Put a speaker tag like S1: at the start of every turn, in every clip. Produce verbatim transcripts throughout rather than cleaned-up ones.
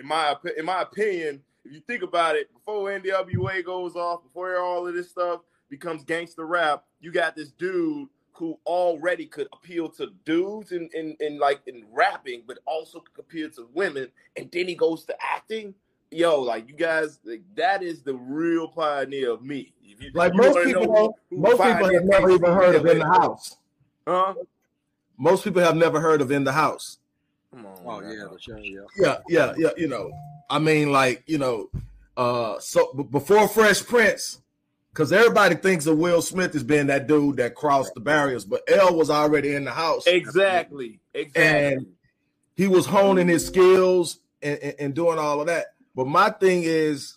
S1: in my in my opinion, if you think about it, before N W A goes off, before all of this stuff becomes gangster rap, you got this dude who already could appeal to dudes in, in, in like in rapping, but also could appeal to women, and then he goes to acting. Yo, like you guys, like, that is the real pioneer of me. If you,
S2: like
S1: you
S2: most people,
S1: who, who
S2: most people have never even heard of In the House.
S1: Huh?
S2: Most people have never heard of In the House.
S1: Come on.
S3: Oh yeah, the show, yeah.
S2: Yeah, yeah, yeah. You know, I mean, like, you know, uh, so b- before Fresh Prince, because everybody thinks of Will Smith as being that dude that crossed the barriers, but L was already in the house.
S1: Exactly, exactly.
S2: And he was honing his skills and, and, and doing all of that. But my thing is,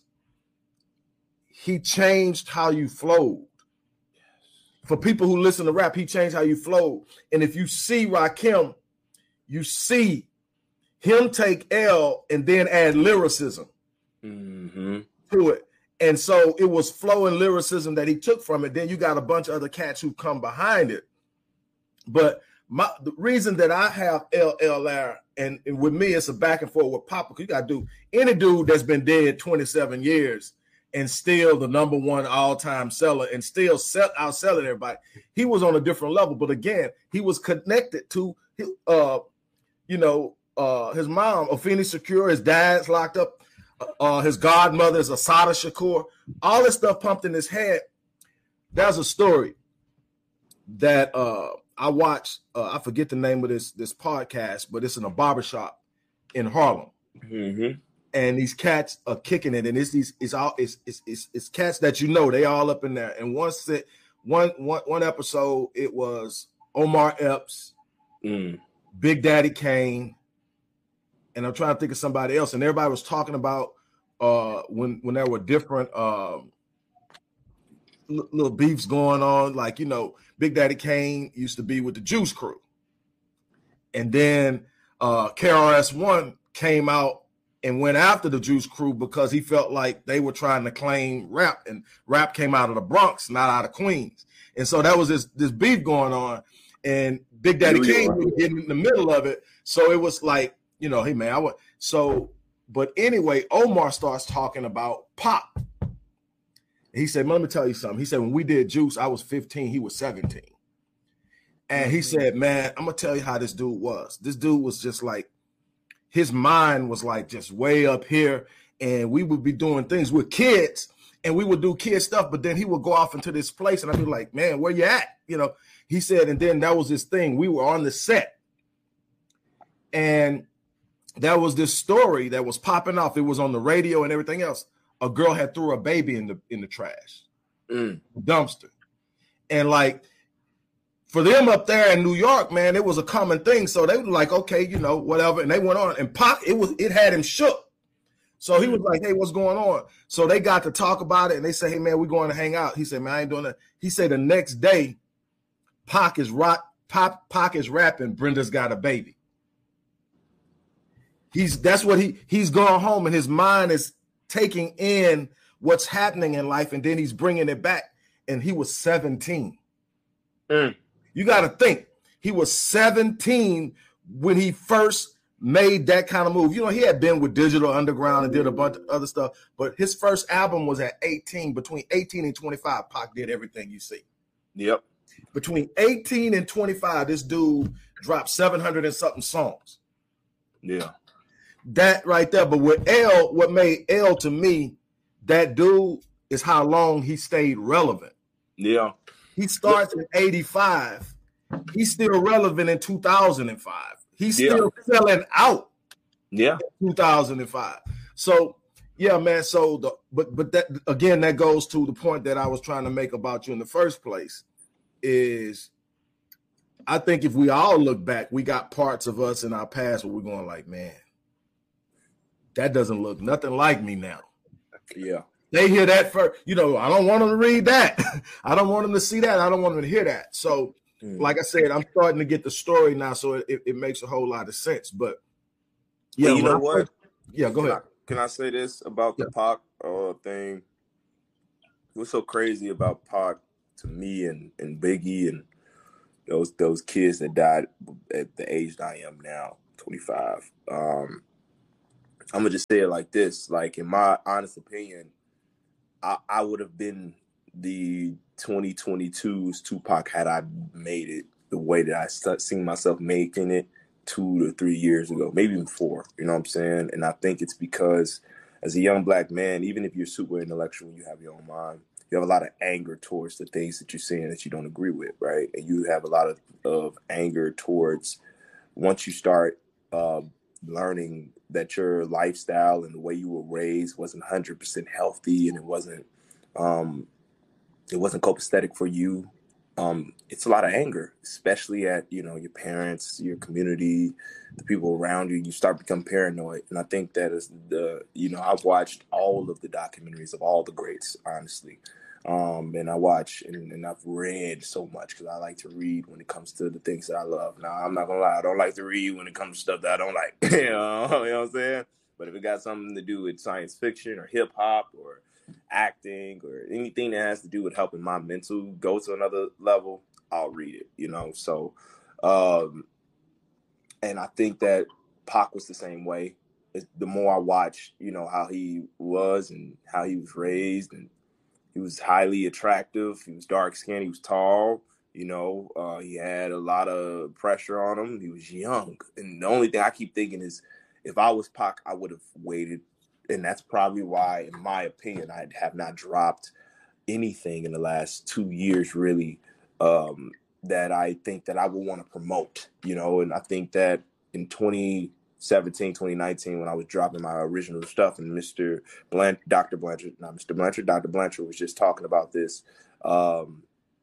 S2: he changed how you flowed. For people who listen to rap, he changed how you flowed. And if you see Rakim, you see him take L and then add lyricism
S1: mm-hmm.
S2: to it. And so it was flow and lyricism that he took from it. Then you got a bunch of other cats who come behind it. But my the reason that I have L L there, and, and with me, it's a back and forth with Papa. You got to do any dude that's been dead twenty-seven years and still the number one all-time seller and still sell, outselling everybody. He was on a different level. But again, he was connected to, uh, you know, uh, his mom, Afeni Shakur, his dad's locked up. Uh, his godmother is Asada Shakur. All this stuff pumped in his head. There's a story that uh, I watched. Uh, I forget the name of this, this podcast, but it's in a barbershop in Harlem.
S1: Mm-hmm.
S2: And these cats are kicking it, and it's these it's all it's it's it's, it's cats that you know, they all up in there. And once it one one one episode, it was Omar Epps,
S1: mm.
S2: Big Daddy Kane, and I'm trying to think of somebody else. And everybody was talking about uh, when when there were different um, l- little beefs going on, like, you know, Big Daddy Kane used to be with the Juice Crew, and then uh, K R S One came out and went after the Juice Crew because he felt like they were trying to claim rap, and rap came out of the Bronx, not out of Queens. And so that was this, this beef going on, and Big Daddy Kane was getting in the middle of it. So it was like, you know, hey man, I want so, but anyway, Omar starts talking about Pop. He said, let me tell you something. He said, when we did Juice, I was fifteen, he was seventeen. And he said, man, I'm gonna tell you how this dude was. This dude was just like, his mind was like just way up here, and we would be doing things with kids, and we would do kid stuff, but then he would go off into this place, and I'd be like, man, where you at? You know, he said, and then that was his thing. We were on the set, and that was this story that was popping off. It was on the radio and everything else. A girl had threw a baby in the in the trash,
S1: mm.
S2: dumpster, and like, for them up there in New York, man, it was a common thing. So they were like, okay, you know, whatever. And they went on, and Pac, it was, it had him shook. So he was like, hey, what's going on? So they got to talk about it, and they say, hey, man, we're going to hang out. He said, man, I ain't doing that. He said the next day, Pac is rock, Pac, Pac is rapping, Brenda's Got a Baby. He's, that's what he, he's gone home, and his mind is taking in what's happening in life, and then he's bringing it back. And he was seventeen.
S1: Mm.
S2: You got to think, he was seventeen when he first made that kind of move. You know, he had been with Digital Underground and did a bunch of other stuff, but his first album was at eighteen. Between eighteen and twenty-five, Pac did everything you see.
S1: Yep.
S2: Between eighteen and twenty-five, this dude dropped seven hundred and something songs.
S1: Yeah.
S2: That right there. But with L, what made L to me, that dude, is how long he stayed relevant.
S1: Yeah.
S2: He starts in eighty-five. He's still relevant in two thousand five. He's still yeah. selling out.
S1: Yeah.
S2: In two thousand five. So, yeah, man. So, the but but that again, that goes to the point that I was trying to make about you in the first place. Is I think if we all look back, we got parts of us in our past where we're going like, man, that doesn't look nothing like me now.
S1: Yeah.
S2: They hear that first, you know, I don't want them to read that. I don't want them to see that. I don't want them to hear that. So, mm. like I said, I'm starting to get the story now, so it, it makes a whole lot of sense. But,
S1: yeah, well, you know I, what?
S2: Yeah, go
S1: can
S2: ahead.
S1: I, can I say this about the yeah. Pac uh, thing? What's so crazy about Pac to me and, and Biggie and those those kids that died at the age that I am now, twenty-five. Um, I'm gonna just say it like this. Like, in my honest opinion, I, I would have been the twenty twenty-two's Tupac had I made it the way that I st- seen myself making it two to three years ago, maybe even four. You know what I'm saying? And I think it's because as a young black man, even if you're super intellectual and you have your own mind, you have a lot of anger towards the things that you're seeing that you don't agree with, right? And you have a lot of, of anger towards once you start uh, learning that your lifestyle and the way you were raised wasn't one hundred percent healthy and it wasn't um, it wasn't copacetic for you. Um, it's a lot of anger, especially at, you know, your parents, your community, the people around you. You start becoming paranoid. And I think that is the, you know, I've watched all of the documentaries of all the greats, honestly. Um, and I watch and, and I've read so much because I like to read when it comes to the things that I love. Now, I'm not going to lie. I don't like to read when it comes to stuff that I don't like. you know, you know what I'm saying? But if it got something to do with science fiction or hip hop or acting or anything that has to do with helping my mental go to another level, I'll read it, you know? So, um, and I think that Pac was the same way. It's, the more I watch, you know, how he was and how he was raised, and he was highly attractive. He was dark skinned. He was tall. You know, uh, he had a lot of pressure on him. He was young. And the only thing I keep thinking is if I was Pac, I would have waited. And that's probably why, in my opinion, I have not dropped anything in the last two years, really, um, that I think that I would want to promote, you know. And I think that in twenty seventeen, twenty nineteen, when I was dropping my original stuff, and Mister Blanch, Doctor Blanchard, not Mister Blanchard, Doctor Blanchard was just talking about this, um,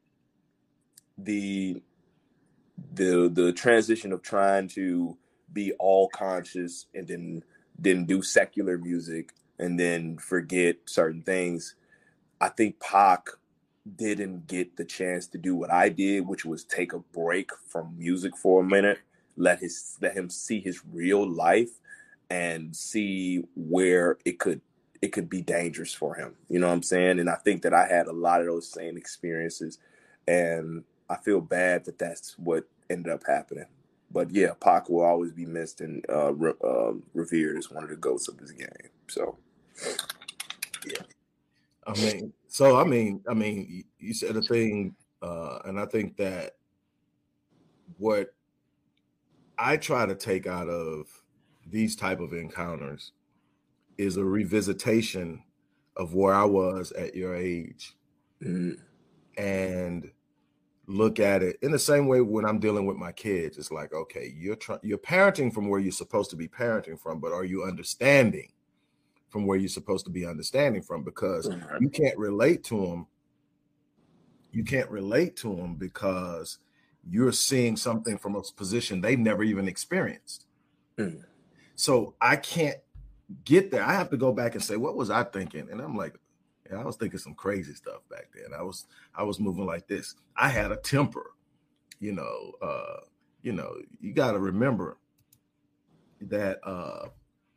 S1: the the the transition of trying to be all conscious and then then do secular music and then forget certain things. I think Pac didn't get the chance to do what I did, which was take a break from music for a minute, let his let him see his real life and see where it could it could be dangerous for him. You know what I'm saying? And I think that I had a lot of those same experiences, and I feel bad that that's what ended up happening. But yeah, Pac will always be missed and uh, re- uh, revered as one of the goats of this game. So, yeah.
S2: I mean, so I mean, I mean, you said a thing, uh, and I think that what I try to take out of these type of encounters is a revisitation of where I was at your age, mm-hmm. and look at it in the same way when I'm dealing with my kids. It's like, okay, you're trying, you're parenting from where you're supposed to be parenting from, but are you understanding from where you're supposed to be understanding from? Because mm-hmm. you can't relate to them. You can't relate to them because you're seeing something from a position they've never even experienced. Mm-hmm. So I can't get there. I have to go back and say, what was I thinking? And I'm like, yeah, I was thinking some crazy stuff back then. I was, I was moving like this. I had a temper, you know, uh, you know, you got to remember that, uh,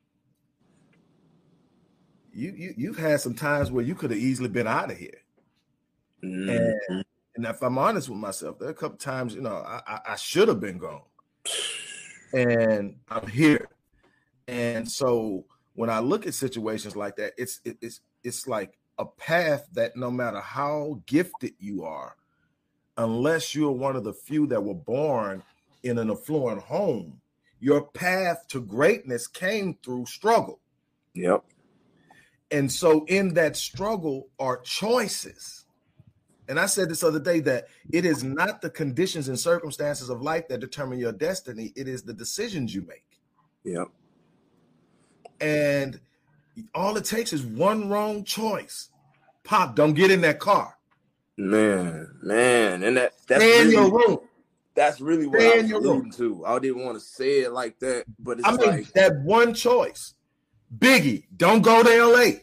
S2: you, you, you've had some times where you could have easily been out of here. Mm-hmm. And, and if I'm honest with myself, there are a couple times, you know, I, I, I should have been gone, and I'm here. And so when I look at situations like that, it's, it, it's, it's like a path that no matter how gifted you are, unless you're one of the few that were born in an affluent home, your path to greatness came through struggle.
S1: Yep.
S2: And so in that struggle are choices. And I said this other day that it is not the conditions and circumstances of life that determine your destiny. It is the decisions you make.
S1: Yep.
S2: And all it takes is one wrong choice. Pop, don't get in that car.
S1: Man, man. And that that's
S2: Stay in
S1: really,
S2: your room.
S1: That's really what
S2: Stay
S1: I was alluding to. I didn't want to say it like that, but it's
S2: I mean,
S1: like
S2: that one choice. Biggie, don't go to L A.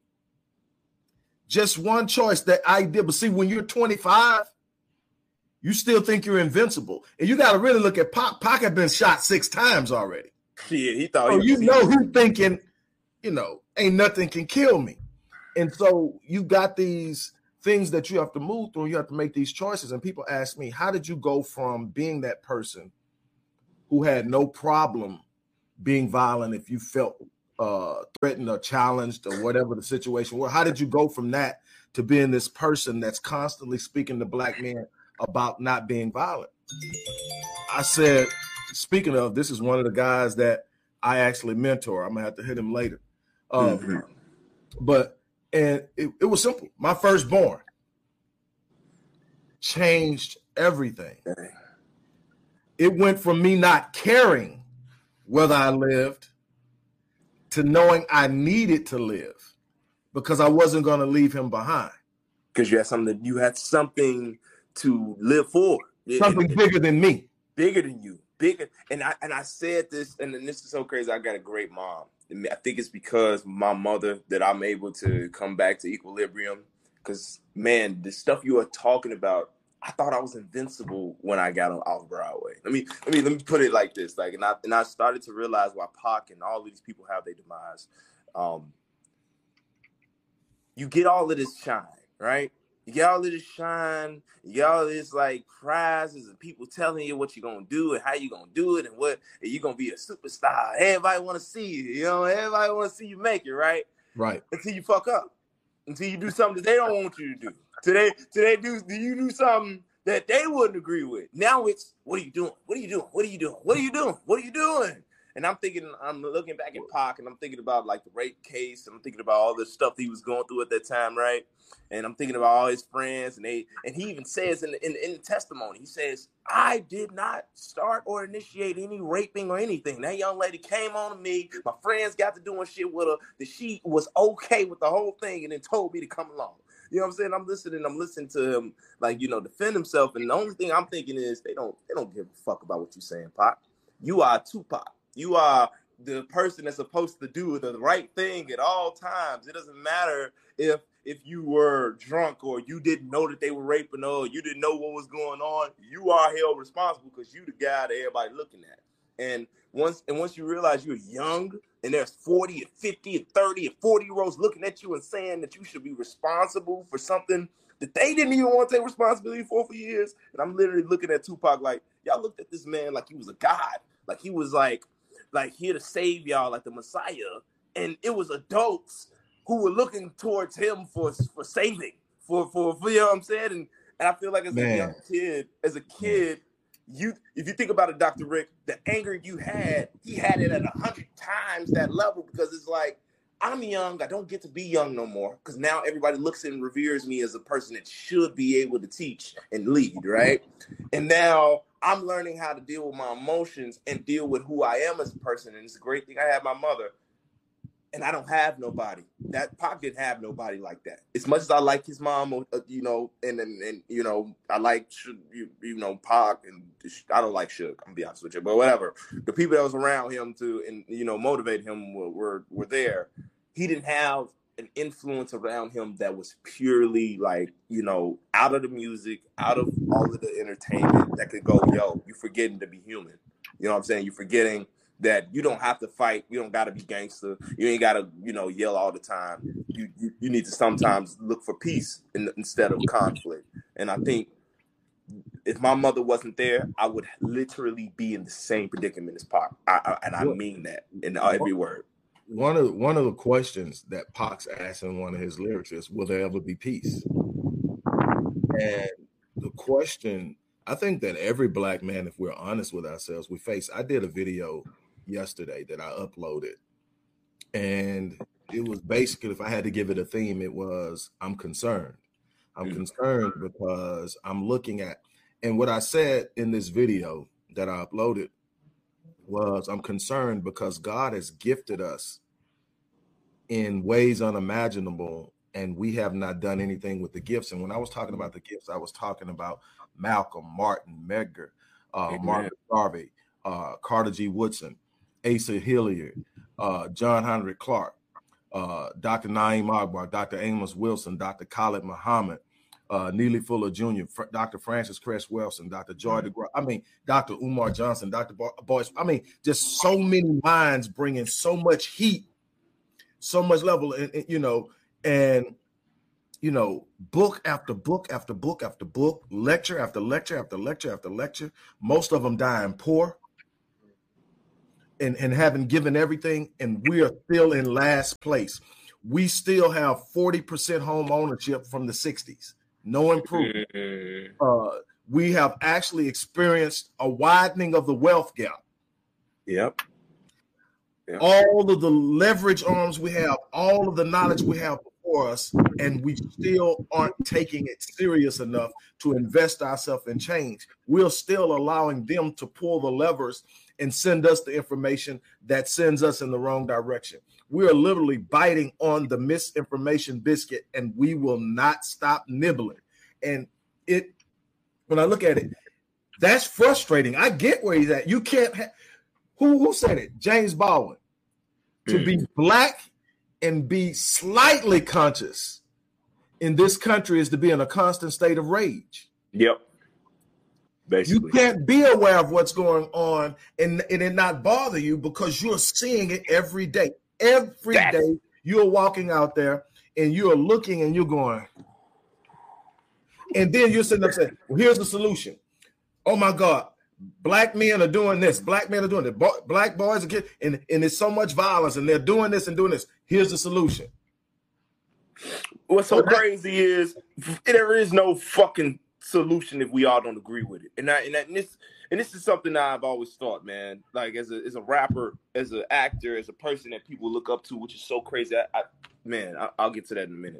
S2: Just one choice that I did. But see, when you're twenty-five, you still think you're invincible. And you got to really look at Pac. Pac had been shot six times already.
S1: Yeah, he thought
S2: so
S1: he
S2: you know he's thinking, you know, ain't nothing can kill me. And so you got these things that you have to move through. You have to make these choices. And people ask me, how did you go from being that person who had no problem being violent if you felt uh, threatened or challenged or whatever the situation was? How did you go from that to being this person that's constantly speaking to black men about not being violent? I said, speaking of, this is one of the guys that I actually mentor. I'm gonna have to hit him later. Um, mm-hmm. But, and it, it was simple. My firstborn changed everything. It went from me not caring whether I lived to knowing I needed to live because I wasn't going to leave him behind.
S1: Because you had something, you had something to live for.
S2: Something and, bigger than me.
S1: Bigger than you. Bigger. And I and I said this, and this is so crazy. I got a great mom. I think it's because my mother that I'm able to come back to equilibrium. Because, man, the stuff you are talking about, I thought I was invincible when I got on off Broadway. Let me let me let me put it like this. Like, and I and I started to realize why Pac and all of these people have their demise. Um, you get all of this shine, right? You get all of this shine, you get all of this like prizes and people telling you what you're gonna do and how you're gonna do it and what and you're gonna be a superstar. Everybody wanna see you, you know, everybody wanna see you make it, right?
S2: Right.
S1: Until you fuck up. Until you do something that they don't want you to do. Today, today do do you do something that they wouldn't agree with? Now it's what are you doing? What are you doing? What are you doing? What are you doing? What are you doing? And I'm thinking, I'm looking back at Pac, and I'm thinking about like the rape case, and I'm thinking about all the stuff he was going through at that time, right? And I'm thinking about all his friends, and they, and he even says in the, in, in the testimony, he says, "I did not start or initiate any raping or anything. That young lady came on to me. My friends got to doing shit with her. That she was okay with the whole thing, and then told me to come along." You know what I'm saying? I'm listening. I'm listening to him, like, you know, defend himself. And the only thing I'm thinking is they don't they don't give a fuck about what you're saying, Pac. You are Tupac. You are the person that's supposed to do the right thing at all times. It doesn't matter if if you were drunk or you didn't know that they were raping her or you didn't know what was going on. You are held responsible because you the guy that everybody looking at. And once and once you realize you're young and there's forty and fifty and thirty and forty year olds looking at you and saying that you should be responsible for something that they didn't even want to take responsibility for for years. And I'm literally looking at Tupac like, y'all looked at this man like he was a god. Like he was like, like here to save y'all, like the Messiah. And it was adults who were looking towards him for, for saving, for, for, for, you know what I'm saying? And, and I feel like as man. a young kid, as a kid, you, if you think about it, Doctor Rick, the anger you had, he had it at a hundred times that level because it's like, I'm young. I don't get to be young no more because now everybody looks and reveres me as a person that should be able to teach and lead, right? And now I'm learning how to deal with my emotions and deal with who I am as a person. And it's a great thing. I have my mother, and I don't have nobody. That Pac didn't have nobody like that. As much as I like his mom, uh, you know, and, and and you know, I like you, you know Pac, and I don't like Suge. I'm gonna be honest with you, but whatever. The people that was around him to and you know motivate him were were, were there. He didn't have an influence around him that was purely like, you know, out of the music, out of all of the entertainment that could go, yo, you're forgetting to be human. You know what I'm saying? You're forgetting that you don't have to fight. You don't got to be gangster. You ain't got to, you know, yell all the time. You, you you need to sometimes look for peace in, instead of conflict. And I think if my mother wasn't there, I would literally be in the same predicament as Pac. I, I, and I mean that in every word.
S2: One of one of the questions that Pac's asked in one of his lyrics is, "Will there ever be peace?" And the question, I think that every black man, if we're honest with ourselves, we face. I did a video yesterday that I uploaded, and it was basically, if I had to give it a theme, it was, I'm concerned. I'm concerned because I'm looking at, and what I said in this video that I uploaded was, I'm concerned because God has gifted us in ways unimaginable, and we have not done anything with the gifts. And when I was talking about the gifts, I was talking about Malcolm, Martin, Medgar, uh, Marcus Garvey, uh, Carter G. Woodson, Asa Hilliard, uh, John Henrik Clark, uh, Doctor Naeem Akbar, Doctor Amos Wilson, Doctor Khalid Muhammad, uh, Neely Fuller Junior, Fr- Doctor Francis Cress Wilson, Doctor Joy DeGraw, I mean, Doctor Umar Johnson, Doctor Bo- Boyce. I mean, just so many minds bringing so much heat, so much level, and, and you know, and you know, book after book after book after book, lecture after lecture after lecture after lecture. Most of them dying poor. and, and having given everything, and we are still in last place. We still have forty percent home ownership from the sixties. No improvement. Mm-hmm. Uh, we have actually experienced a widening of the wealth gap.
S1: Yep. yep.
S2: All of the leverage arms we have, all of the knowledge we have before us, and we still aren't taking it serious enough to invest ourselves in change. We're still allowing them to pull the levers and send us the information that sends us in the wrong direction. We are literally biting on the misinformation biscuit, and we will not stop nibbling. And it, when I look at it, that's frustrating. I get where he's at. You can't ha- who who said it? James Baldwin. To be black and be slightly conscious in this country is to be in a constant state of rage.
S1: Yep. Basically.
S2: You can't be aware of what's going on and, and it not bother you because you're seeing it every day. Every That's- day you're walking out there and you're looking and you're going. And then you're sitting up saying, well, here's the solution. Oh my God, black men are doing this. Black men are doing it. Bo- black boys are getting, and, and there's so much violence and they're doing this and doing this. Here's the solution.
S1: What's so, so crazy that- is there is no fucking solution if we all don't agree with it. And, I, and, I, and this and this is something that I've always thought, man. Like as a as a rapper, as an actor, as a person that people look up to, which is so crazy. I, I, man, I, I'll get to that in a minute.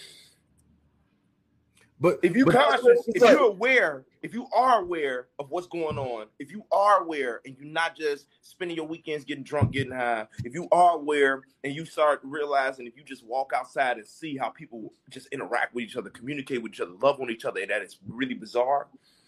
S1: But if you conscious, if you're aware, if you are aware of what's going on, if you are aware and you're not just spending your weekends getting drunk, getting high, if you are aware and you start realizing if you just walk outside and see how people just interact with each other, communicate with each other, love on each other, and that is really bizarre.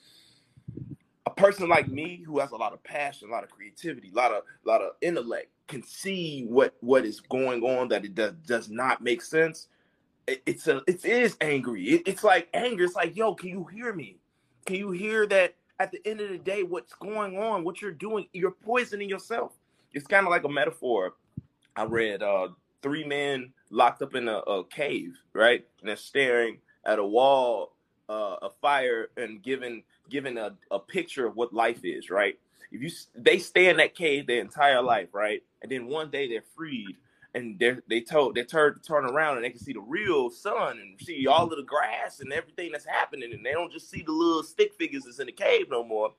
S1: A person like me who has a lot of passion, a lot of creativity, a lot of a lot of intellect can see what, what is going on that it does, does not make sense. It's a, it is angry. It, it's like anger. It's like, yo, can you hear me? Can you hear that at the end of the day, what's going on, what you're doing, you're poisoning yourself. It's kind of like a metaphor. I read uh, three men locked up in a, a cave, right? And they're staring at a wall, uh, a fire, and giving, giving a, a picture of what life is, right? If you, they stay in that cave their entire life, right? And then one day they're freed. And they they told they turn turn around and they can see the real sun and see all of the grass and everything that's happening, and they don't just see the little stick figures that's in the cave no more.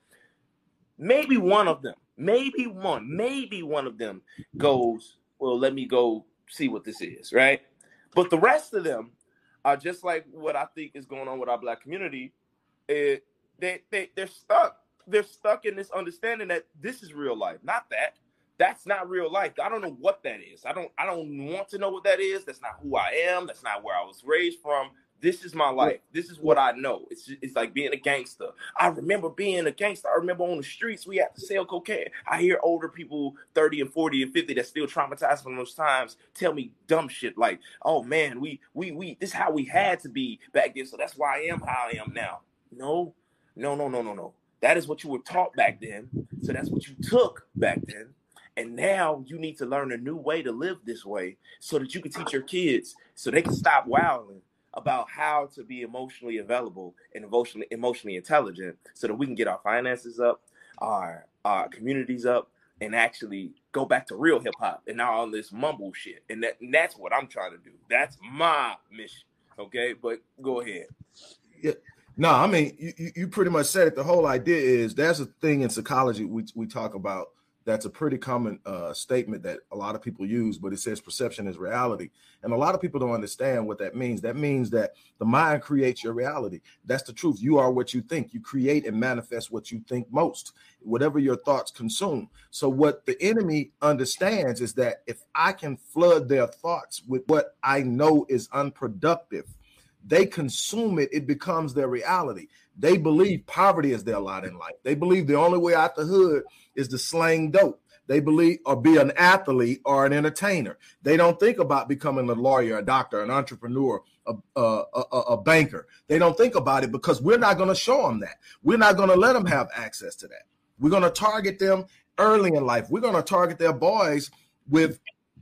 S1: Maybe one of them, maybe one, maybe one of them goes, well, let me go see what this is, right? But the rest of them are just like what I think is going on with our black community. It, they they they're stuck. They're stuck in this understanding that this is real life, not that. That's not real life. I don't know what that is. I don't I don't want to know what that is. That's not who I am. That's not where I was raised from. This is my life. This is what I know. It's it's like being a gangster. I remember being a gangster. I remember on the streets we had to sell cocaine. I hear older people thirty and forty and fifty that's still traumatized from those times tell me dumb shit like, oh man, we we we this is how we had to be back then. So that's why I am how I am now. No, no, no, no, no, no. That is what you were taught back then. So that's what you took back then. And now you need to learn a new way to live this way so that you can teach your kids so they can stop wilding about how to be emotionally available and emotionally emotionally intelligent so that we can get our finances up, our, our communities up, and actually go back to real hip hop and not all this mumble shit. And, that, and that's what I'm trying to do. That's my mission. Okay, but go ahead.
S2: Yeah. No, I mean, you, you pretty much said it. The whole idea is there's a thing in psychology we we talk about. That's a pretty common uh, statement that a lot of people use, but it says perception is reality. And a lot of people don't understand what that means. That means that the mind creates your reality. That's the truth. You are what you think. You create and manifest what you think most, whatever your thoughts consume. So what the enemy understands is that if I can flood their thoughts with what I know is unproductive, they consume it, it becomes their reality. They believe poverty is their lot in life. They believe the only way out the hood is to slang dope. They believe or be an athlete or an entertainer. They don't think about becoming a lawyer, a doctor, an entrepreneur, a, a, a, a banker. They don't think about it because we're not going to show them that. We're not going to let them have access to that. We're going to target them early in life. We're going to target their boys with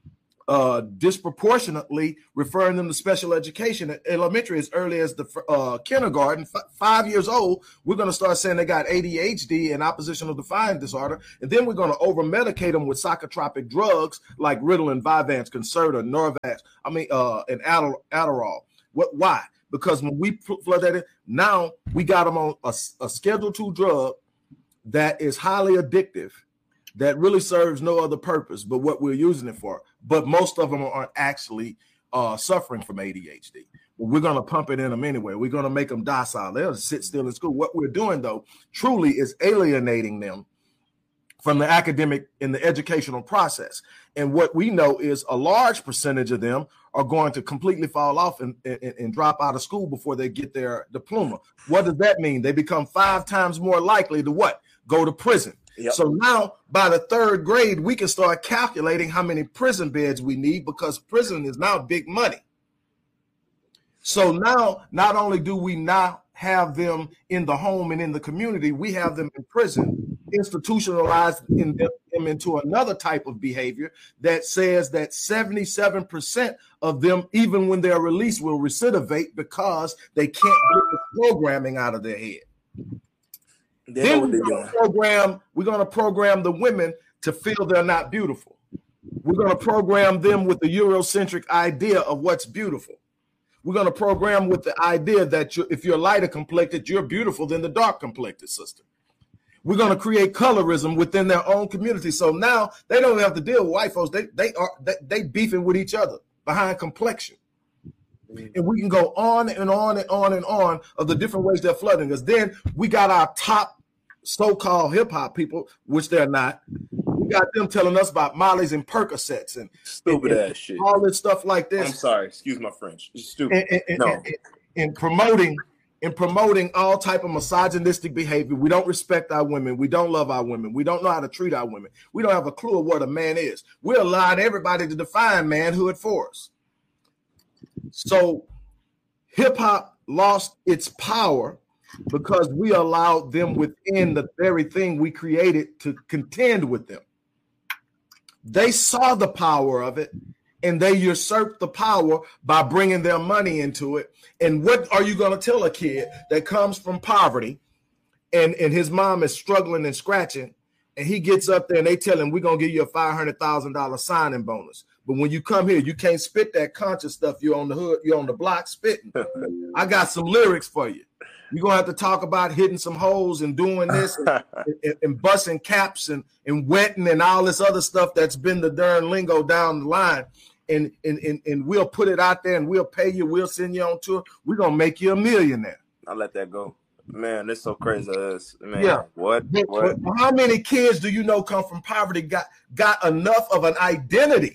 S2: uh, disproportionately referring them to special education at elementary as early as the uh, kindergarten. F- five years old, we're going to start saying they got A D H D and oppositional defiant disorder, and then we're going to over-medicate them with psychotropic drugs like Ritalin, Vyvanse, Concerta, Norvax, I mean, uh, and Adderall. What? Why? Because when we flood that in, now we got them on a, a Schedule two drug that is highly addictive, that really serves no other purpose but what we're using it for. But most of them aren't actually uh, suffering from A D H D. Well, we're going to pump it in them anyway. We're going to make them docile. They'll sit still in school. What we're doing, though, truly is alienating them from the academic and the educational process. And what we know is a large percentage of them are going to completely fall off and, and, and drop out of school before they get their diploma. What does that mean? They become five times more likely to what? Go to prison. Yep. So now by the third grade, we can start calculating how many prison beds we need, because prison is now big money. So now not only do we now have them in the home and in the community, we have them in prison, institutionalized in them, them into another type of behavior that says that seventy-seven percent of them, even when they're released, will recidivate because they can't get the programming out of their head.
S1: They
S2: Then we're going to program, we're going to program the women to feel they're not beautiful. We're going to program them with the Eurocentric idea of what's beautiful. We're going to program with the idea that you're, if you're lighter complected, you're beautiful than the dark complected sister. We're going to create colorism within their own community. So now they don't have to deal with white folks. They they are they, they beefing with each other behind complexion. And we can go on and on and on and on of the different ways they're flooding us. Then we got our top so-called hip-hop people, which they're not. We got them telling us about Molly's and Percocets and
S1: stupid
S2: and,
S1: ass
S2: and
S1: shit,
S2: all this stuff like this.
S1: I'm sorry, excuse my French. It's stupid.
S2: And, and,
S1: no,
S2: and, and, and promoting and promoting all type of misogynistic behavior. We don't respect our women. We don't love our women. We don't know how to treat our women. We don't have a clue of what a man is. We're allowing everybody to define manhood for us. So hip-hop lost its power because we allowed them within the very thing we created to contend with them. They saw the power of it, and they usurped the power by bringing their money into it. And what are you going to tell a kid that comes from poverty and, and his mom is struggling and scratching, and he gets up there and they tell him, we're going to give you a five hundred thousand dollars signing bonus. But when you come here, you can't spit that conscious stuff. You're on the hood, you're on the block spitting. I got some lyrics for you. You're going to have to talk about hitting some holes and doing this and, and, and busting caps and, and wetting and all this other stuff that's been the darn lingo down the line. And, and, and, and we'll put it out there and we'll pay you. We'll send you on tour. We're going to make you a millionaire.
S1: I'll let that go. Man, that's so crazy. Man,
S2: yeah.
S1: What? what?
S2: How many kids do you know come from poverty, got, got enough of an identity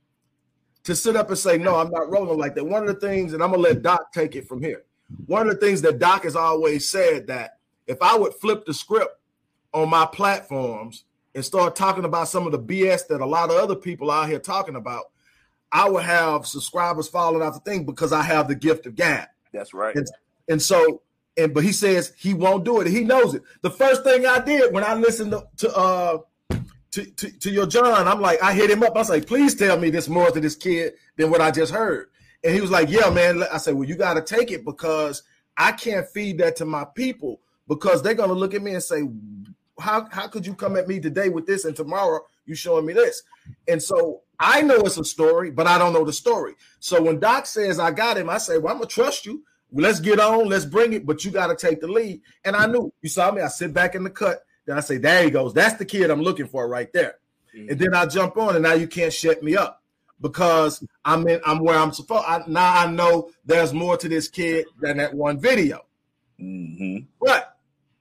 S2: to sit up and say, no, I'm not rolling like that? One of the things, and I'm going to let Doc take it from here. One of the things that Doc has always said, that if I would flip the script on my platforms and start talking about some of the B S that a lot of other people out here talking about, I would have subscribers falling off the thing because I have the gift of gab.
S1: That's right.
S2: And, and so, and but he says he won't do it. He knows it. The first thing I did when I listened to to uh to, to, to your John, I'm like, I hit him up. I was like, please tell me this more to this kid than what I just heard. And he was like, yeah, man. I said, well, you got to take it because I can't feed that to my people because they're going to look at me and say, how, how could you come at me today with this and tomorrow you showing me this? And so I know it's a story, but I don't know the story. So when Doc says I got him, I say, well, I'm going to trust you. Let's get on. Let's bring it. But you got to take the lead. And I knew. You saw me. I sit back in the cut. Then I say, there he goes. That's the kid I'm looking for right there. Mm-hmm. And then I jump on, and now you can't shut me up. Because I'm in, I'm where I'm supposed. I, now I know there's more to this kid than that one video.
S1: Mm-hmm.
S2: But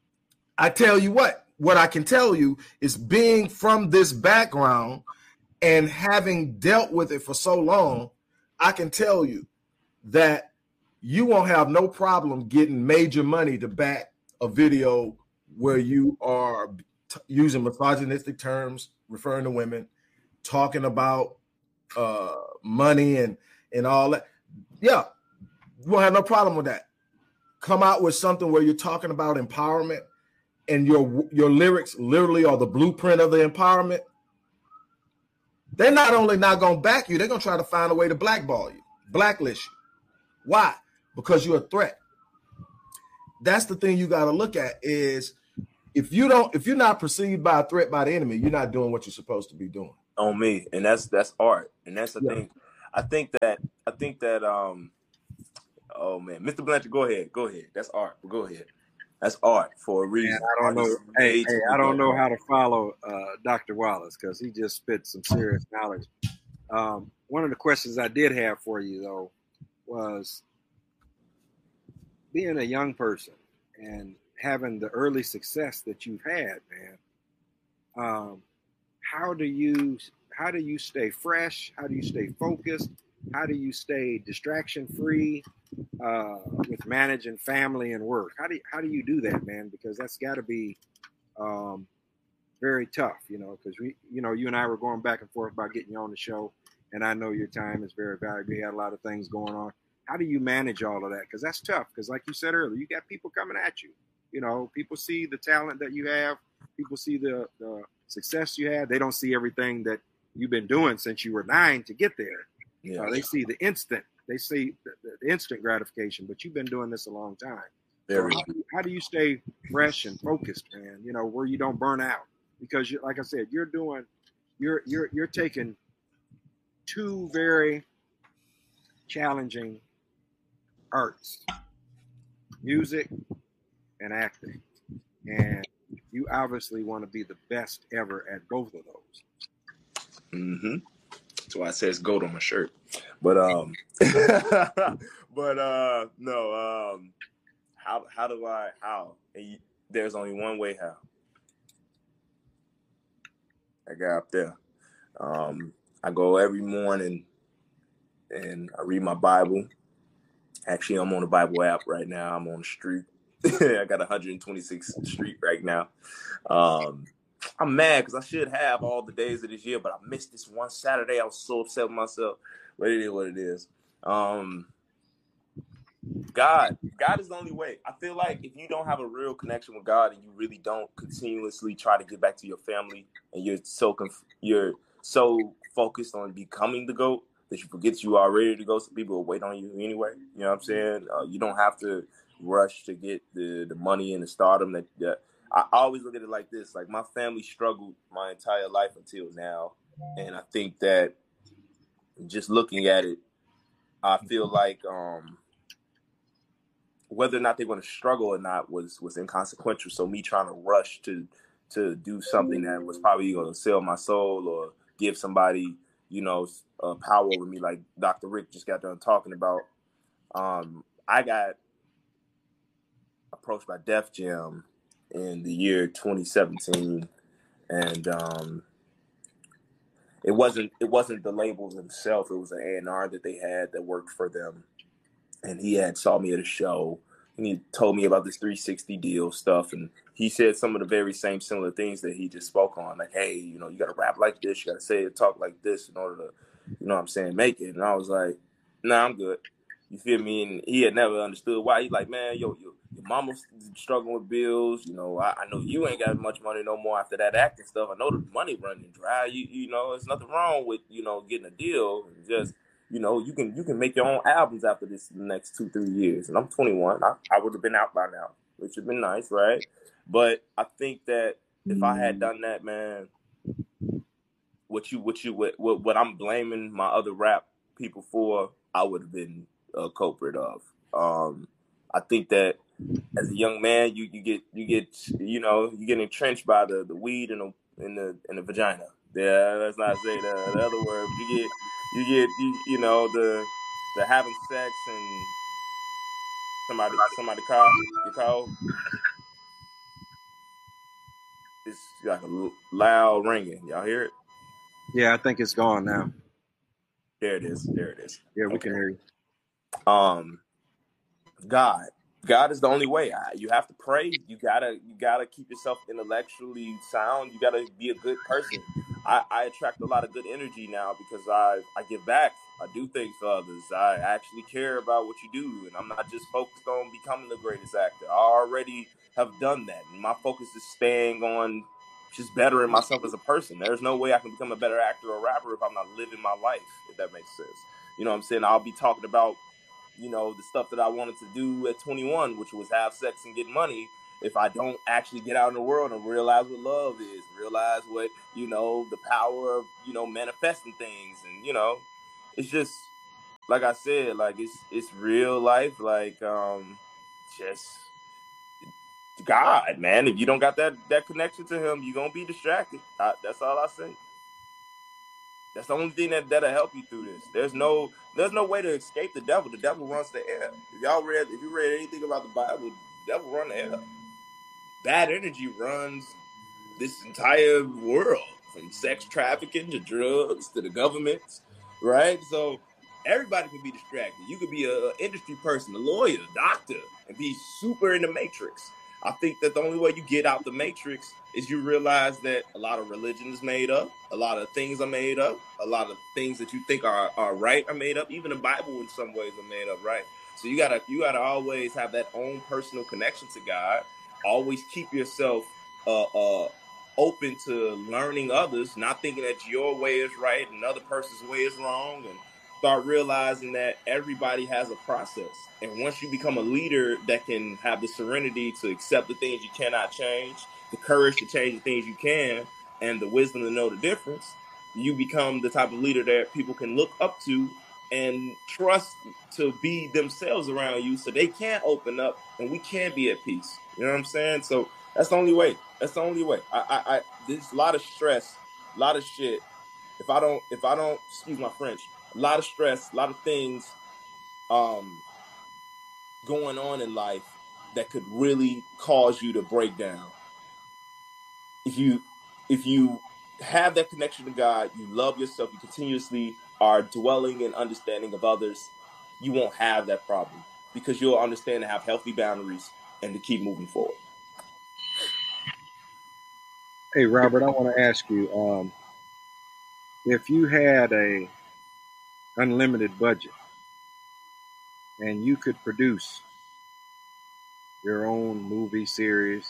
S2: I tell you what, what I can tell you is being from this background and having dealt with it for so long, I can tell you that you won't have no problem getting major money to back a video where you are t- using misogynistic terms, referring to women, talking about uh money and and all that. Yeah, you won't have no problem with that. Come out with something where you're talking about empowerment and your your lyrics literally are the blueprint of the empowerment. they're not only not going to back you, they're going to try to find a way to blackball you, blacklist you. Why? Because you're a threat. That's the thing you got to look at is if you don't, if you're not perceived by a threat by the enemy, you're not doing what you're supposed to be doing.
S1: On me, and that's that's art, and that's the
S2: Yeah.
S1: thing. I think that I think that um, oh man, Mister Blanchard, go ahead, go ahead. That's art. But go ahead. That's art for a reason.
S3: Man, I don't know. Hey, hey, I don't know how to follow uh, Doctor Wallace because he just spit some serious knowledge. Um, one of the questions I did have for you though was being a young person and having the early success that you've had, man. Um, how do you how do you stay fresh? How do you stay focused? How do you stay distraction free uh, with managing family and work? How do you, how do you do that, man? Because that's got to be um, very tough, you know. Because we, you know, you and I were going back and forth about getting you on the show, and I know your time is very valuable. You had a lot of things going on. How do you manage all of that? Because that's tough. Because like you said earlier, you got people coming at you. You know, people see the talent that you have. People see the, the success you had. They don't see everything that you've been doing since you were nine to get there. Yeah. Uh, they see the instant. They see the, the instant gratification. But you've been doing this a long time. So how, do you, how do you stay fresh and focused, man? You know, where you don't burn out? Because, you, like I said, you're doing, you're you're you're taking two very challenging arts, music and acting, and you obviously want to be the best ever at both of those.
S1: Mm-hmm. That's why it says goat on my shirt. But um, but uh, no. Um, how how do I how? And you, there's only one way how. I got up there. Um, I go every morning and I read my Bible. Actually, I'm on the Bible app right now. I'm on the street. I got one hundred twenty-sixth Street right now. Um, I'm mad because I should have all the days of this year, but I missed this one Saturday. I was so upset with myself. But it is what it is. Um, God, God is the only way. I feel like if you don't have a real connection with God and you really don't continuously try to get back to your family, and you're so conf- you're so focused on becoming the GOAT that you forget you are ready to go. So people will wait on you anyway. You know what I'm saying? Uh, you don't have to rush to get the, the money and the stardom. That, that I always look at it like this. Like my family struggled my entire life until now. And I think that just looking at it, I feel like um, whether or not they're going to struggle or not was, was inconsequential. So me trying to rush to, to do something that was probably going to sell my soul or give somebody, you know, uh, power over me, like Doctor Rick just got done talking about. Um, I got approached by Def Jam in the year twenty seventeen, and um, it wasn't it wasn't the label themselves. It was an A and R that they had that worked for them, and he had saw me at a show, and he told me about this three sixty deal stuff, and he said some of the very same similar things that he just spoke on, like, hey, you know, you got to rap like this, you got to say it, talk like this in order to, you know what I'm saying, make it. And I was like, nah, I'm good. You feel me? And he had never understood why. He's like, man, yo, yo your mama's struggling with bills. You know, I, I know you ain't got much money no more after that acting stuff. I know the money running dry. You you know, there's nothing wrong with, you know, getting a deal. Just, you know, you can you can make your own albums after this next two, three years. And I'm twenty-one. I, I would have been out by now, which would have been nice, right? But I think that if I had done that, man, what you what you what what, what I'm blaming my other rap people for, I would have been a culprit of. Um, I think that as a young man, you, you get you get you know you get entrenched by the, the weed in the in the in the vagina. Yeah, let's not say the, the other word. But you get you get you, you know the the having sex and somebody somebody call you call. It's like a loud ringing. Y'all hear it?
S3: Yeah, I think it's gone now.
S1: There it is. There it is.
S3: Yeah, we
S1: okay.
S3: can hear you.
S1: Um, God, God is the only way. I, you have to pray. You gotta, you gotta keep yourself intellectually sound. You gotta be a good person. I, I attract a lot of good energy now because I, I give back. I do things for others. I actually care about what you do, and I'm not just focused on becoming the greatest actor. I already have done that, and my focus is staying on just bettering myself as a person. There's no way I can become a better actor or rapper if I'm not living my life, if that makes sense. You know what I'm saying? I'll be talking about, you know, the stuff that I wanted to do at twenty-one, which was have sex and get money, if I don't actually get out in the world and realize what love is, realize what, you know, the power of, you know, manifesting things. And, you know, it's just, like I said, like it's it's real life, like um, just God, man. If you don't got that that connection to him, you're going to be distracted. I, that's all I say. That's the only thing that, that'll help you through this. There's no there's no way to escape the devil. The devil runs the air. If y'all read, if you read anything about the Bible, the devil runs the air. Bad energy runs this entire world, from sex trafficking to drugs to the government, right? So everybody can be distracted. You could be an industry person, a lawyer, a doctor, and be super in the matrix. I think that the only way you get out the matrix is you realize that a lot of religion is made up, a lot of things are made up, a lot of things that you think are, are right are made up. Even the Bible in some ways are made up, right? So you gotta you gotta always have that own personal connection to God. Always keep yourself uh, uh, open to learning others, not thinking that your way is right and another person's way is wrong, and start realizing that everybody has a process. And once you become a leader that can have the serenity to accept the things you cannot change, the courage to change the things you can, and the wisdom to know the difference, you become the type of leader that people can look up to and trust to be themselves around you so they can open up and we can be at peace. You know what I'm saying? So that's the only way. That's the only way. I, I, I there's a lot of stress, a lot of shit. If I don't, if I don't, excuse my French, a lot of stress, a lot of things um, going on in life that could really cause you to break down. If you, if you have that connection to God, you love yourself, you continuously are dwelling and understanding of others, you won't have that problem because you'll understand to have healthy boundaries and to keep moving forward.
S3: Hey, Robert, I want to ask you, um, if you had a unlimited budget and you could produce your own movie series,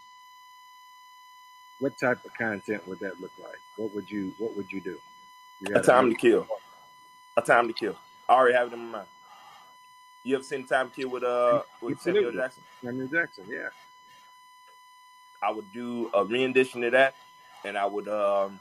S3: what type of content would that look like? What would you What would you do? You
S1: A Time to Kill. A Time to Kill. I already have it in my mind. You ever seen Time to Kill with uh with Samuel Jackson?
S3: Samuel Jackson, yeah.
S1: I would do a rendition of that, and I would um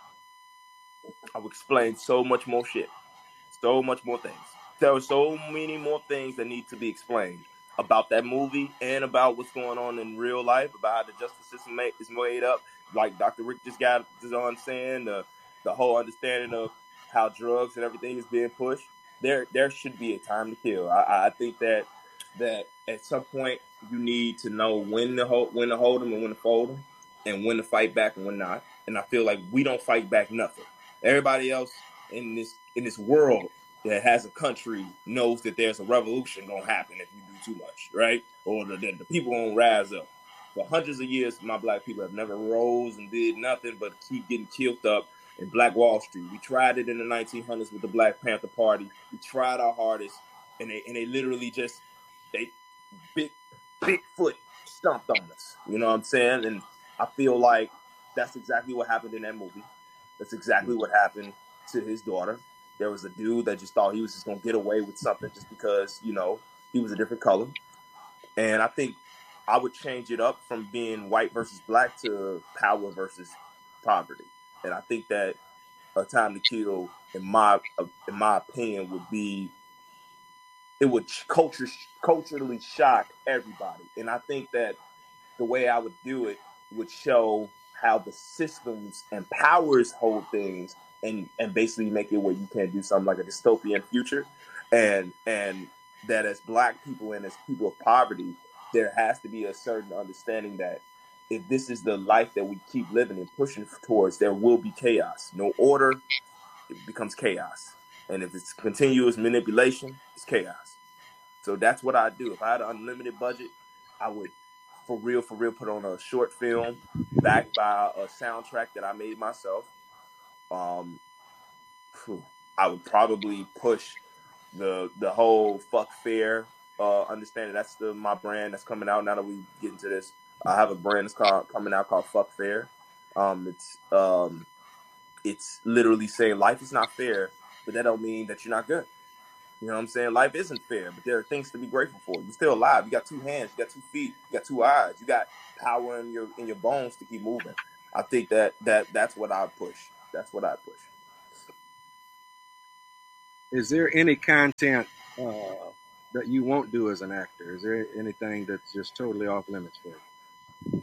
S1: I would explain so much more shit, so much more things. There are so many more things that need to be explained about that movie and about what's going on in real life, about how the justice system make, is made up. Like Doctor Rick just got on saying, the the whole understanding of how drugs and everything is being pushed. There there should be a time to kill. I, I think that that at some point you need to know when to hold when to hold them and when to fold them, and when to fight back and when not. And I feel like we don't fight back nothing. Everybody else in this in this world that has a country knows that there's a revolution gonna happen if you do too much, right? Or that the, the people gonna rise up. For hundreds of years, my black people have never rose and did nothing but keep getting killed up in Black Wall Street. We tried it in the nineteen hundreds with the Black Panther Party. We tried our hardest, and they and they literally just they big Bigfoot stomped on us. You know what I'm saying? And I feel like that's exactly what happened in that movie. That's exactly what happened to his daughter. There was a dude that just thought he was just going to get away with something just because, you know, he was a different color. And I think I would change it up from being white versus black to power versus poverty. And I think that A Time to Kill, in my in my opinion, would be, it would culture, culturally shock everybody. And I think that the way I would do it would show how the systems and powers hold things, and, and basically make it where you can't do something like a dystopian future. And and that as black people and as people of poverty, there has to be a certain understanding that if this is the life that we keep living and pushing towards, there will be chaos. No order, it becomes chaos. And if it's continuous manipulation, it's chaos. So that's what I do. If I had an unlimited budget, I would for real, for real, put on a short film backed by a soundtrack that I made myself. Um, I would probably push the the whole fuck fair uh, understanding. That's the my brand that's coming out now that we get into this. I have a brand that's called coming out called Fuck Fair, Um, it's um, it's literally saying life is not fair, but that don't mean that you're not good. You know what I'm saying? Life isn't fair, but there are things to be grateful for. You're still alive. You got two hands. You got two feet. You got two eyes. You got power in your in your bones to keep moving. I think that that that's what I push. That's what I push.
S3: Is there any content uh, that you won't do as an actor? Is there anything that's just totally off limits for you?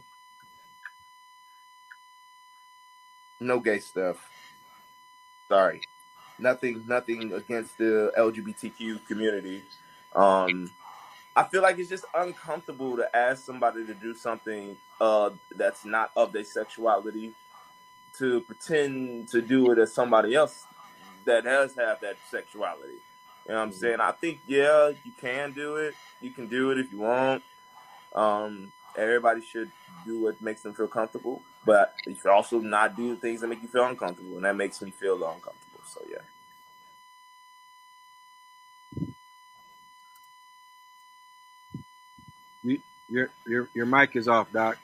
S1: No gay stuff. Sorry. Nothing nothing against the L G B T Q community. Um, I feel like it's just uncomfortable to ask somebody to do something uh, that's not of their sexuality, to pretend to do it as somebody else that does have that sexuality. You know what I'm saying? I think, yeah, you can do it. You can do it if you want. Um, everybody should do what makes them feel comfortable, but you should also not do the things that make you feel uncomfortable, and that makes me feel uncomfortable. So, yeah.
S3: You, your your your mic is off, Doc.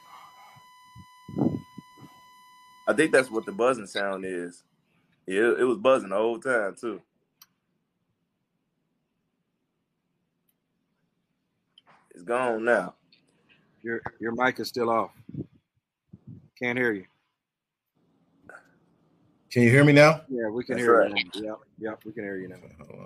S1: I think that's what the buzzing sound is. Yeah, it was buzzing the whole time, too. It's gone now.
S3: Your your mic is still off. Can't hear you.
S2: Can you hear me now?
S3: Yeah, we can
S1: That's
S3: hear
S1: right.
S3: you now. Yep, yep, we can hear you now.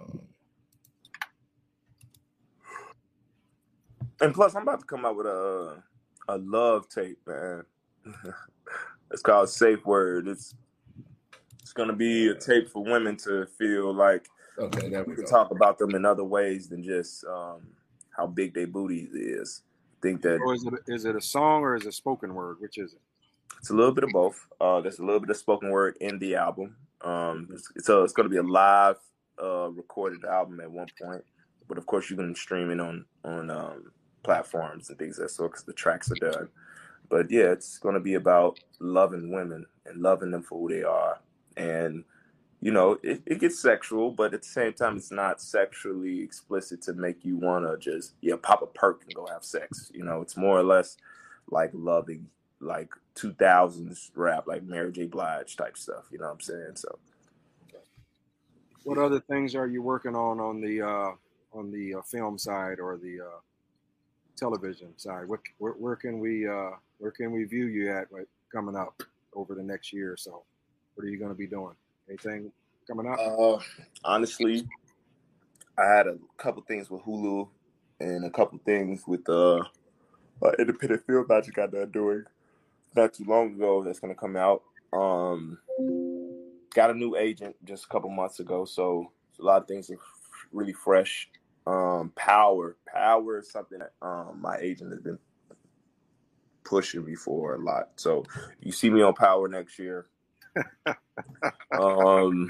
S1: And plus, I'm about to come out with a a love tape, man. It's called Safe Word. It's it's gonna be a tape for women to feel like
S2: Okay, there
S1: we
S2: we
S1: can
S2: go.
S1: talk about them in other ways than just um, how big their booty is. I think that
S3: Or is it is it a song or is it spoken word? Which is it?
S1: it's a little bit of both. Uh, there's a little bit of spoken word in the album. Um, it's, it's, a, it's going to be a live uh, recorded album at one point, but of course you can stream it on on um, platforms and things like that sort because the tracks are done. But yeah, it's going to be about loving women and loving them for who they are, and you know it, it gets sexual, but at the same time it's not sexually explicit to make you want to just yeah pop a perk and go have sex. You know, it's more or less like loving like two thousands rap, like Mary J. Blige type stuff. You know what I'm saying? So,
S3: What other things are you working on on the uh, on the uh, film side or the uh, television side? What where, where can we uh, where can we view you at like, coming up over the next year or so? What are you going to be doing? Anything coming up?
S1: uh, honestly, I had a couple things with Hulu and a couple things with uh, uh independent film that you got done doing not too long ago that's going to come out. Um, got a new agent just a couple months ago, so a lot of things are really fresh. Um, power, power is something that um, my agent has been pushing me for a lot. So you see me on Power next year. um,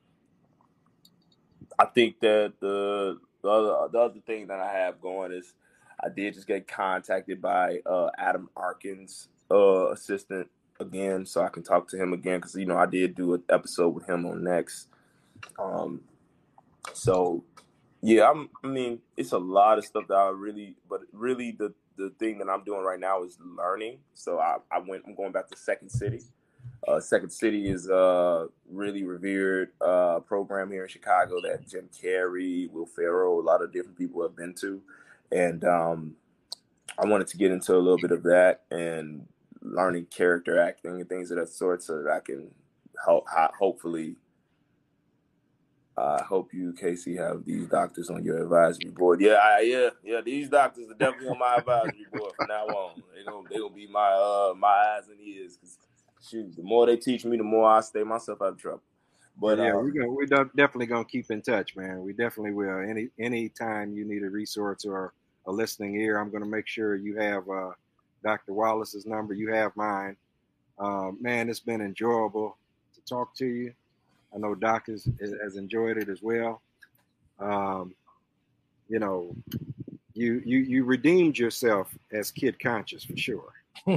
S1: I think that the the other, the other thing that I have going is I did just get contacted by uh, Adam Arkin's uh, assistant again, so I can talk to him again because you know I did do an episode with him on Next. Um, so yeah, I'm, I mean it's a lot of stuff that I really, but really the the thing that I'm doing right now is learning. So I, I went, I'm going back to Second City. Uh, Second City is a really revered uh, program here in Chicago that Jim Carrey, Will Ferrell, a lot of different people have been to. And um, I wanted to get into a little bit of that and learning character acting and things of that sort so that I can help, hopefully, I uh, hope you, Casey, have these doctors on your advisory board. Yeah, I, yeah, yeah. These doctors are definitely on my advisory board from now on. They're gonna, they gonna be my uh, my eyes and ears. Cause shoot, the more they teach me, the more I stay myself out of trouble. But
S3: yeah,
S1: um,
S3: we're gonna, we're definitely gonna keep in touch, man. We definitely will. Any any time you need a resource or a listening ear, I'm gonna make sure you have uh, Doctor Wallace's number. You have mine. Uh, man, it's been enjoyable to talk to you. I know Doc is, is, has enjoyed it as well. Um, you know, you you you redeemed yourself as Kid Conscious for sure.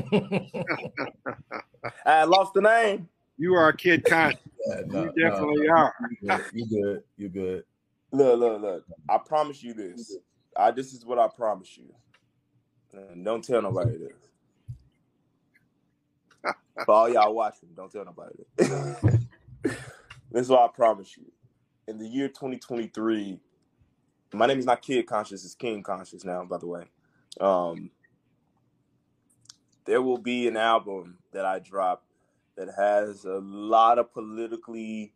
S1: I lost the name.
S3: You are Kid Conscious.
S2: Yeah, no,
S3: you definitely
S2: no,
S3: are.
S2: You good? You good?
S1: Look, look, look. I promise you this. I this is what I promise you. And don't tell nobody this. For all y'all watching, don't tell nobody that. This is what I promise you. In the year twenty twenty-three, my name is not Kid Conscious, it's King Conscious now, by the way. Um, there will be an album that I drop that has a lot of politically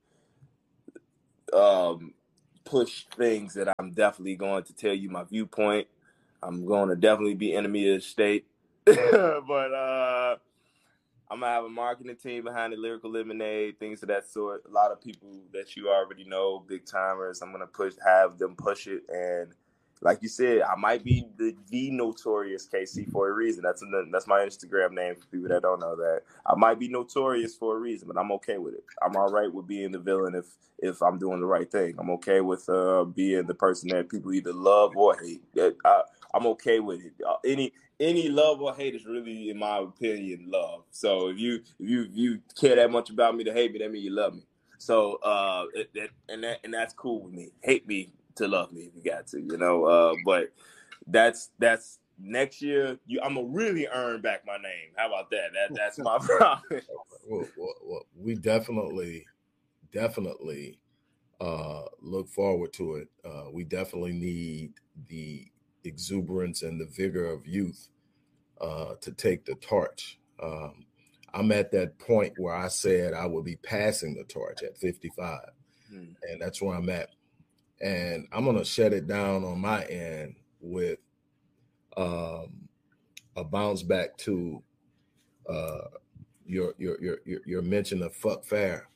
S1: um, pushed things that I'm definitely going to tell you my viewpoint. I'm going to definitely be enemy of the state. but uh, I'm going to have a marketing team behind it, Lyrical Lemonade, things of that sort. A lot of people that you already know, big timers. I'm going to push, have them push it. And like you said, I might be the, the notorious K C for a reason. That's a, that's my Instagram name for people that don't know that. I might be notorious for a reason, but I'm okay with it. I'm all right with being the villain if if I'm doing the right thing. I'm okay with uh, being the person that people either love or hate. I, I'm okay with it. Uh, any any love or hate is really, in my opinion, love. So if you if you if you care that much about me to hate me, that means you love me. So uh, it, it, and that and that's cool with me. Hate me to love me if you got to, you know. Uh, but that's that's next year. You, I'm gonna really earn back my name. How about that? That that's my promise.
S2: Well, well, well, we definitely, definitely uh, look forward to it. Uh, we definitely need the exuberance and the vigor of youth uh, to take the torch. Um, I'm at that point where I said I would be passing the torch at fifty-five, hmm. and that's where I'm at. And I'm going to shut it down on my end with um, a bounce back to uh, your, your your your your mention of fuck fair.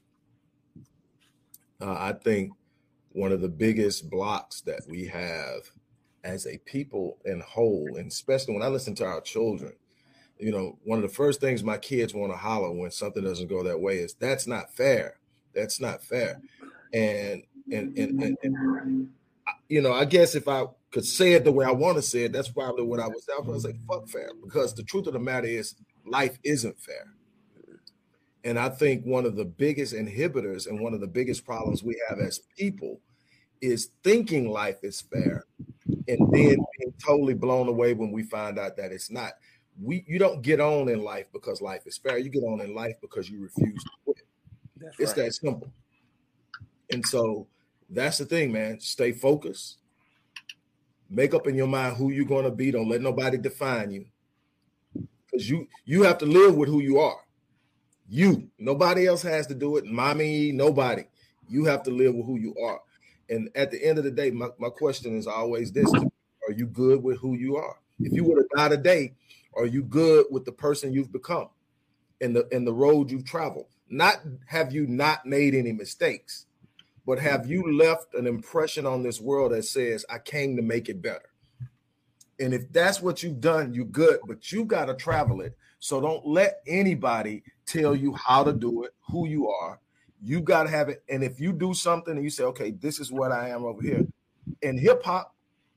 S2: Uh, I think one of the biggest blocks that we have as a people in whole, and especially when I listen to our children, you know, one of the first things my kids want to holler when something doesn't go that way is, that's not fair. That's not fair. And And, and, and, and, you know, I guess if I could say it the way I want to say it, that's probably what I was. I was like, fuck fair, because the truth of the matter is life isn't fair. And I think one of the biggest inhibitors and one of the biggest problems we have as people is thinking life is fair and then being totally blown away when we find out that it's not. We You don't get on in life because life is fair. You get on in life because you refuse to quit. That's it's right. That simple. And so that's the thing, man. Stay focused. Make up in your mind who you're going to be. Don't let nobody define you. Because you you have to live with who you are. You. Nobody else has to do it. Mommy, nobody. You have to live with who you are. And at the end of the day, my, my question is always this. Are you good with who you are? If you were to die today, are you good with the person you've become and the, and the road you've traveled? Not have you not made any mistakes, but have you left an impression on this world that says, I came to make it better? And if that's what you've done, you're good, but you got to travel it. So don't let anybody tell you how to do it, who you are. You got to have it. And if you do something and you say, okay, this is what I am over here. In hip hop,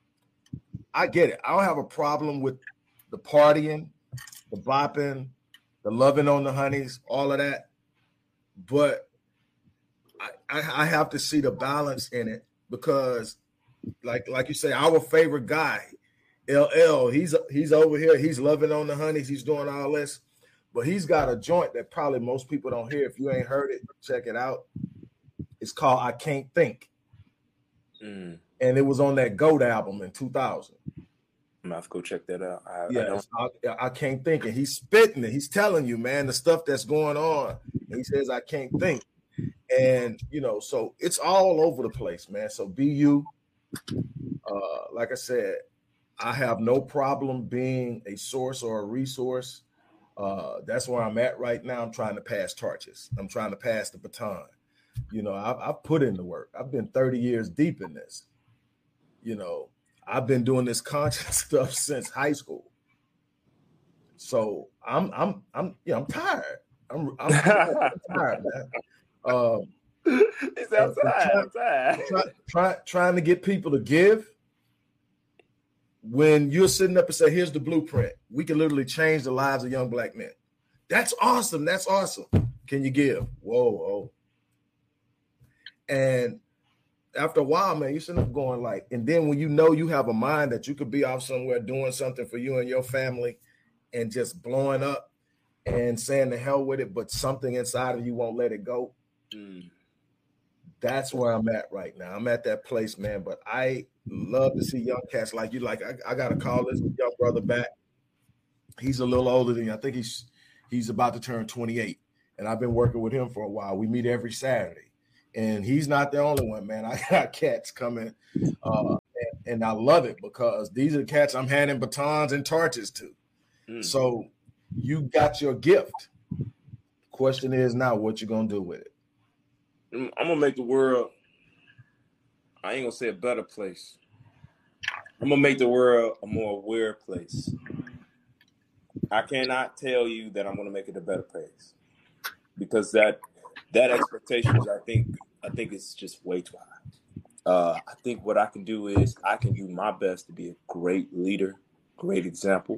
S2: I get it. I don't have a problem with the partying, the bopping, the loving on the honeys, all of that. But I, I have to see the balance in it because, like, like you say, our favorite guy, L L, he's he's over here. He's loving on the honeys. He's doing all this, but he's got a joint that probably most people don't hear. If you ain't heard it, check it out. It's called "I Can't Think," mm. and it was on that GOAT album in two thousand.
S1: I'm gonna have to go check that out. I,
S2: yeah, I, I, I can't think, and he's spitting it. He's telling you, man, the stuff that's going on. And he says, "I can't think." And, you know, so it's all over the place, man. So be you. Uh, like I said, I have no problem being a source or a resource. Uh, that's where I'm at right now. I'm trying to pass torches. I'm trying to pass the baton. You know, I've, I've put in the work. I've been thirty years deep in this. You know, I've been doing this conscious stuff since high school. So I'm, I'm, I'm, yeah, I'm tired. I'm, I'm, I'm tired, man. Um,
S1: it's outside, try, outside.
S2: Try, try, trying to get people to give when you're sitting up and say, here's the blueprint. We can literally change the lives of young black men. That's awesome. That's awesome. Can you give? Whoa, whoa. And after a while, man, you're sitting up going like, and then when you know you have a mind that you could be off somewhere doing something for you and your family and just blowing up, and saying the hell with it, but something inside of you won't let it go.
S1: Mm.
S2: That's where I'm at right now. I'm at that place, man. But I love to see young cats like you. Like I, I got to call this young brother back. He's a little older than you. I think he's he's about to turn twenty-eight, and I've been working with him for a while. We meet every Saturday, and he's not the only one, man. I got cats coming, uh, and, and I love it because these are the cats I'm handing batons and torches to. Mm. So you got your gift. Question is now, what you gonna do with it?
S1: I'm gonna make the world, I ain't gonna say a better place. I'm gonna make the world a more aware place. I cannot tell you that I'm gonna make it a better place because that that expectation is, I think, I think it's just way too high. Uh, I think what I can do is I can do my best to be a great leader, great example,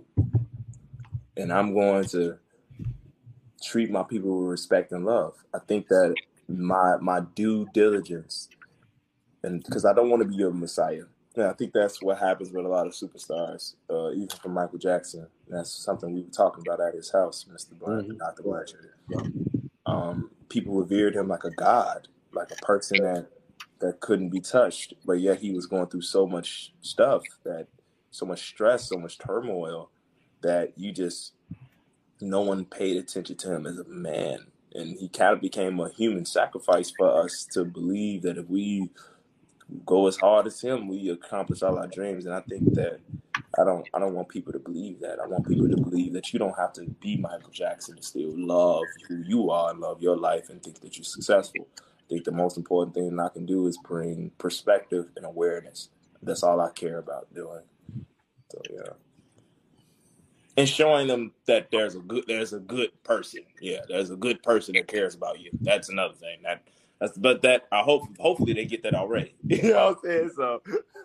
S1: and I'm going to treat my people with respect and love. I think that my my due diligence, and because I don't want to be your messiah. Yeah, I think that's what happens with a lot of superstars, uh, even from Michael Jackson. That's something we were talking about at his house, Mister Blanchard, mm-hmm. Doctor Blanchard. Yeah. Um, people revered him like a god, like a person that that couldn't be touched, but yet he was going through so much stuff, that so much stress, so much turmoil, that you just no one paid attention to him as a man. And he kind of became a human sacrifice for us to believe that if we go as hard as him, we accomplish all our dreams. And I think that I don't I don't want people to believe that. I want people to believe that you don't have to be Michael Jackson to still love who you are and love your life and think that you're successful. I think the most important thing I can do is bring perspective and awareness. That's all I care about doing. So, yeah. And showing them that there's a good there's a good person. Yeah, there's a good person that cares about you. That's another thing. That that's but that I hope hopefully they get that already. You know what I'm saying? So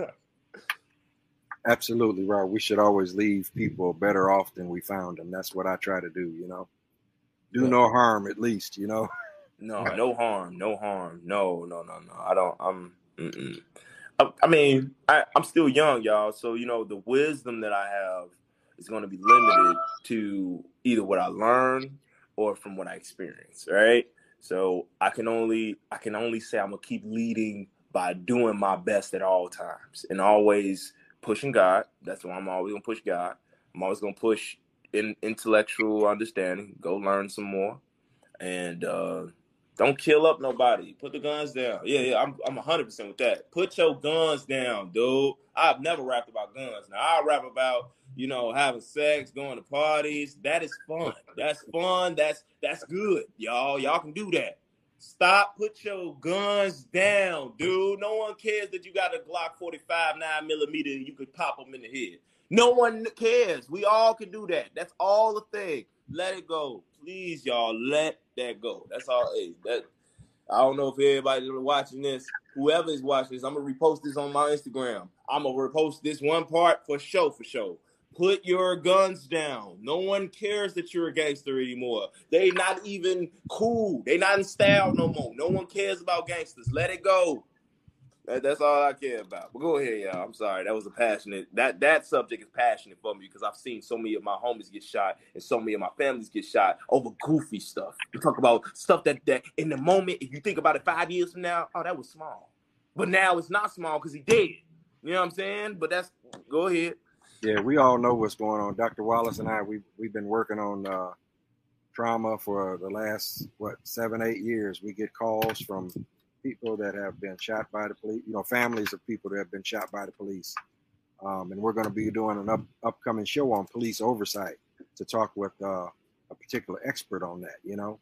S3: absolutely, Rob. We should always leave people better off than we found them. That's what I try to do, you know. Do yeah. no harm at least, you know.
S1: No, no harm, no harm. No, no, no, no. I don't I'm mm-mm. I, I mean, I, I'm still young, y'all. So, you know, the wisdom that I have is going to be limited to either what I learn or from what I experience, right? So I can only I can only say I'm gonna keep leading by doing my best at all times and always pushing God. That's why I'm always gonna push God. I'm always gonna push in intellectual understanding. Go learn some more, and uh, don't kill up nobody. Put the guns down. Yeah, yeah, I'm I'm one hundred percent with that. Put your guns down, dude. I've never rapped about guns. Now I rap about, you know, having sex, going to parties. That is fun. That's fun. That's that's good, y'all. Y'all can do that. Stop. Put your guns down, dude. No one cares that you got a Glock forty-five nine millimeter. You could pop them in the head. No one cares. We all can do that. That's all the thing. Let it go, please, y'all. Let that go. That's all. Hey, that. I don't know if everybody's watching this. Whoever is watching this, I'm gonna repost this on my Instagram. I'm gonna repost this one part for show for show. Put your guns down. No one cares that you're a gangster anymore. They not even cool. They not in style no more. No one cares about gangsters. Let it go. That, that's all I care about. But go ahead, y'all. I'm sorry. That was a passionate. That that subject is passionate for me because I've seen so many of my homies get shot and so many of my families get shot over goofy stuff. We talk about stuff that that in the moment, if you think about it five years from now, oh, that was small. But now it's not small because he dead. You know what I'm saying? But that's go ahead.
S3: Yeah, we all know what's going on. Doctor Wallace and I, we we've been working on uh, trauma for the last what seven, eight years. We get calls from people that have been shot by the police, you know, families of people that have been shot by the police. Um, and we're going to be doing an up, upcoming show on police oversight to talk with uh, a particular expert on that, you know.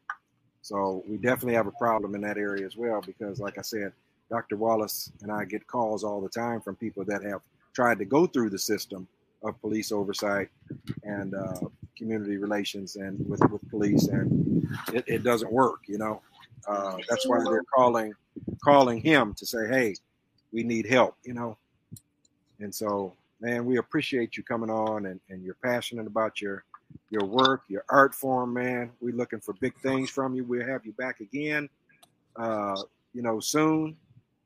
S3: So we definitely have a problem in that area as well because, like I said, Doctor Wallace and I get calls all the time from people that have tried to go through the system of police oversight and uh, community relations and with, with police, and it, it doesn't work, you know. Uh, that's why they're calling calling him to say, hey, we need help, you know. And so, man, we appreciate you coming on and, and you're passionate about your your work, your art form, man. We're looking for big things from you. We'll have you back again, uh, you know, soon.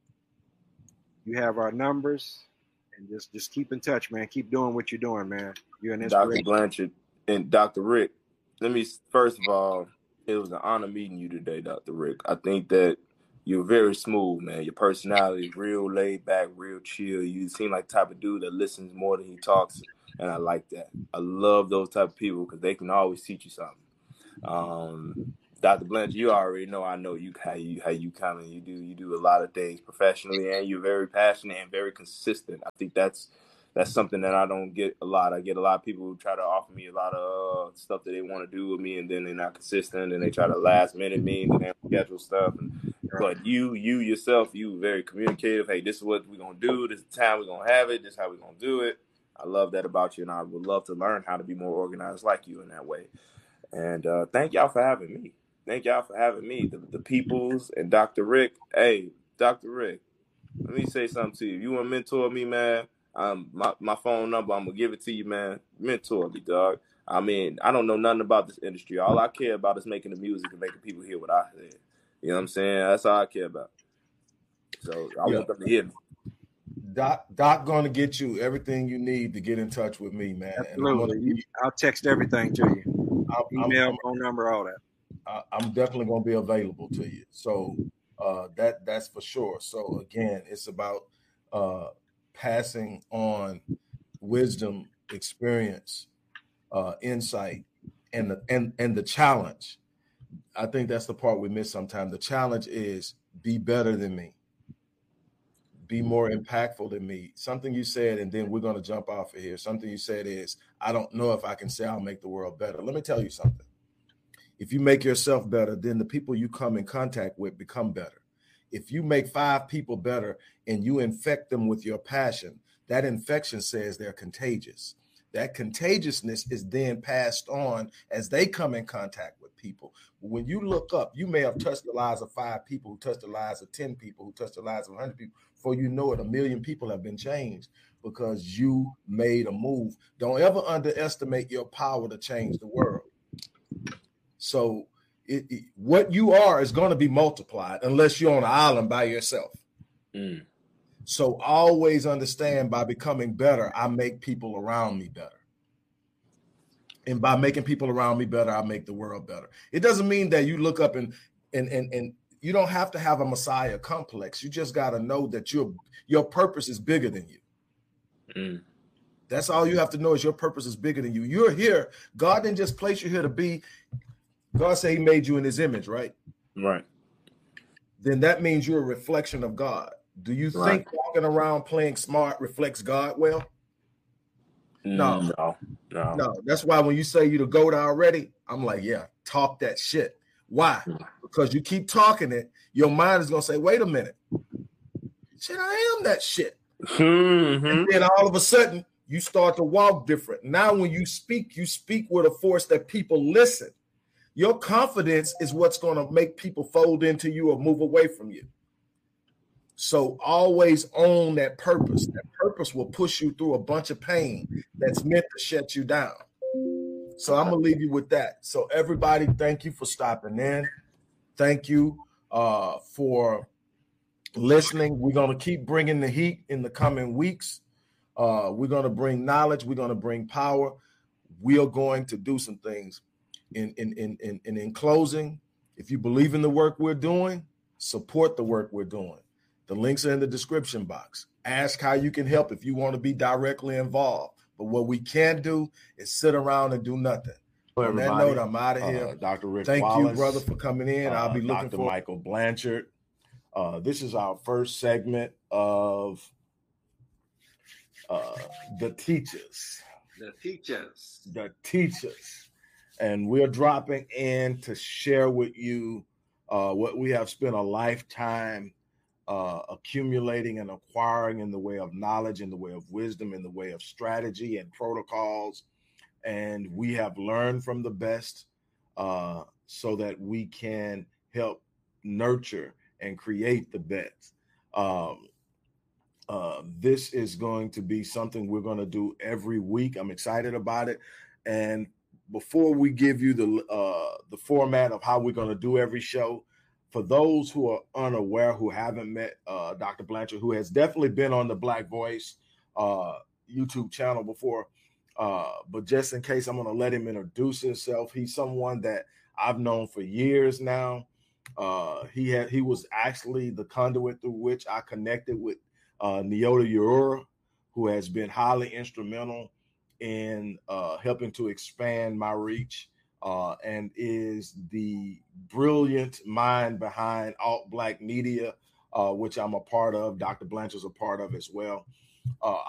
S3: You have our numbers, and just, just keep in touch, man. Keep doing what you're doing, man. You're an inspiration.
S1: Doctor Blanchard and Doctor Rick, let me first of all, it was an honor meeting you today, Doctor Rick. I think that you're very smooth, man. Your personality is real laid back, real chill. You seem like the type of dude that listens more than he talks, and I like that. I love those type of people because they can always teach you something. Um, Doctor Blanchard, you already know I know you how you how you kind of you do you do a lot of things professionally, and you're very passionate and very consistent. I think that's that's something that I don't get a lot. I get a lot of people who try to offer me a lot of uh, stuff that they want to do with me, and then they're not consistent, and they try to last minute me, and then they don't schedule stuff. And, but you, you yourself, you very communicative. Hey, this is what we're gonna do. This is the time we're gonna have it. This is how we're gonna do it. I love that about you, and I would love to learn how to be more organized like you in that way. And uh, thank y'all for having me. Thank y'all for having me, the, the peoples and Doctor Rick. Hey, Doctor Rick, let me say something to you. If you want to mentor me, man, um, my, my phone number, I'm going to give it to you, man. Mentor me, dog. I mean, I don't know nothing about this industry. All I care about is making the music and making people hear what I said. You know what I'm saying? That's all I care about. So I
S2: yeah.
S1: want them to hear me.
S2: Doc, Doc going to get you everything you need to get in touch with me, man.
S3: Absolutely. And you, I'll text everything to you. I'll, Email, I'm, phone number, all that.
S2: I, I'm definitely going to be available to you. So uh, that that's for sure. So again, it's about uh, passing on wisdom, experience, uh, insight, and the and and the challenge. I think that's the part we miss sometimes. The challenge is be better than me. Be more impactful than me. Something you said, and then we're going to jump off of here. Something you said is, I don't know if I can say I'll make the world better. Let me tell you something. If you make yourself better, then the people you come in contact with become better. If you make five people better and you infect them with your passion, that infection says they're contagious. That contagiousness is then passed on as they come in contact with people. When you look up, you may have touched the lives of five people, who touched the lives of ten people, who touched the lives of one hundred people. Before you know it, a million people have been changed because you made a move. Don't ever underestimate your power to change the world. So it, it, what you are is going to be multiplied unless you're on an island by yourself. Mm. So always understand, by becoming better, I make people around me better. And by making people around me better, I make the world better. It doesn't mean that you look up and and and, and you don't have to have a Messiah complex. You just got to know that your your purpose is bigger than you. Mm. That's all you have to know, is your purpose is bigger than you. You're here. God didn't just place you here to be. God said he made you in his image, right?
S1: Right.
S2: Then that means you're a reflection of God. Do you
S1: Right.
S2: think walking around playing smart reflects God well? No.
S1: No. No.
S2: No. That's why when you say you the GOAT already, I'm like, yeah, talk that shit. Why? Because you keep talking it, your mind is going to say, wait a minute. Shit, I am that shit. Mm-hmm. And then all of a sudden, you start to walk different. Now, when you speak, you speak with a force that people listen. Your confidence is what's going to make people fold into you or move away from you. So always own that purpose. That purpose will push you through a bunch of pain that's meant to shut you down. So I'm going to leave you with that. So everybody, thank you for stopping in. Thank you uh, for listening. We're going to keep bringing the heat in the coming weeks. Uh, we're going to bring knowledge. We're going to bring power. We are going to do some things. In, in, in, in, in, in closing, if you believe in the work we're doing, support the work we're doing. The links are in the description box. Ask how you can help if you want to be directly involved. But what we can't do is sit around and do nothing.
S4: Hello,
S2: On that
S4: everybody.
S2: note, I'm out of here.
S4: Uh, Doctor Rick
S2: Thank
S4: Wallace,
S2: you, brother, for coming in.
S4: uh,
S2: I'll be looking
S4: Doctor
S2: for
S4: Michael Blanchard. Uh, this is our first segment of uh, the teachers.
S3: The teachers.
S4: The teachers. And we're dropping in to share with you uh, what we have spent a lifetime uh, accumulating and acquiring in the way of knowledge, in the way of wisdom, in the way of strategy and protocols. And we have learned from the best uh, so that we can help nurture and create the best. Um, uh, this is going to be something we're going to do every week. I'm excited about it. And before we give you the uh, the format of how we're going to do every show, for those who are unaware, who haven't met uh, Doctor Blanchard, who has definitely been on the Black Voice uh, YouTube channel before, Uh, but just in case, I'm going to let him introduce himself. He's someone that I've known for years now. Uh, he had he was actually the conduit through which I connected with uh, Nyota Urora, who has been highly instrumental in uh, helping to expand my reach, uh, and is the brilliant mind behind Alt Black Media, uh, which I'm a part of. Doctor Blanchard's a part of as well. Uh,